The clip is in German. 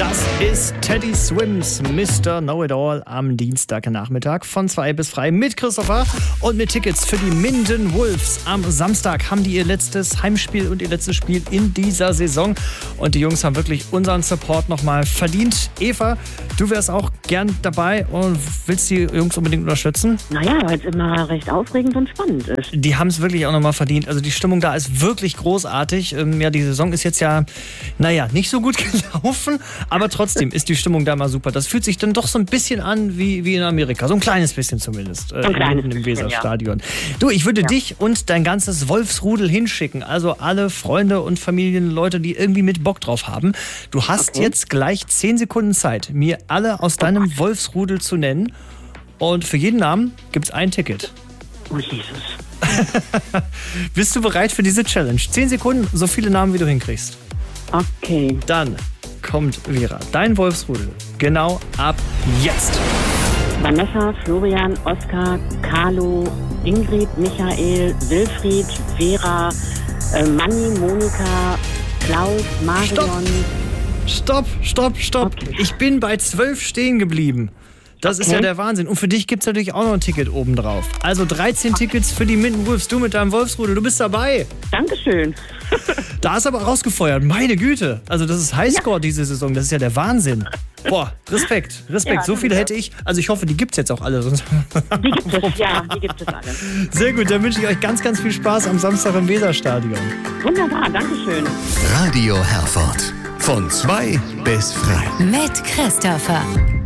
Das ist Teddy Swims Mr. Know-It-All am Dienstagnachmittag von 2 bis frei mit Christopher und mit Tickets für die Minden Wolves. Am Samstag haben die ihr letztes Heimspiel und ihr letztes Spiel in dieser Saison. Und die Jungs haben wirklich unseren Support nochmal verdient. Eva, du wärst auch gern dabei und willst die Jungs unbedingt unterstützen? Naja, weil es immer recht aufregend und spannend ist. Die haben es wirklich auch nochmal verdient. Also die Stimmung da ist wirklich großartig. Ja, die Saison ist jetzt ja, nicht so gut gelaufen. Aber trotzdem ist die Stimmung da mal super. Das fühlt sich dann doch so ein bisschen an wie in Amerika. So ein kleines bisschen zumindest. Im Weserstadion. Ja. Du, ich würde dich und dein ganzes Wolfsrudel hinschicken. Also alle Freunde und Familienleute, die irgendwie mit Bock drauf haben. Du hast jetzt gleich 10 Sekunden Zeit, mir alle aus deinem Wolfsrudel zu nennen. Und für jeden Namen gibt es ein Ticket. Oh Jesus. Bist du bereit für diese Challenge? 10 Sekunden, so viele Namen, wie du hinkriegst. Okay. Dann kommt Vera, dein Wolfsrudel, genau ab jetzt. Vanessa, Florian, Oskar, Carlo, Ingrid, Michael, Wilfried, Vera, Manni, Monika, Klaus, Marion. Stopp. Okay. Ich bin bei 12 stehen geblieben. Das ist ja der Wahnsinn. Und für dich gibt es natürlich auch noch ein Ticket obendrauf. Also 13 Tickets für die Minden Wolves. Du mit deinem Wolfsrudel, du bist dabei. Dankeschön. Da ist aber rausgefeuert. Meine Güte. Also das ist Highscore diese Saison. Das ist ja der Wahnsinn. Boah, Respekt. Ja, so viele hätte ich. Also ich hoffe, die gibt es jetzt auch alle. Sonst die gibt es alle. Sehr gut, dann wünsche ich euch ganz, ganz viel Spaß am Samstag im Weserstadion. Wunderbar, Dankeschön. Radio Herford. Von 2 bis frei. Mit Christopher.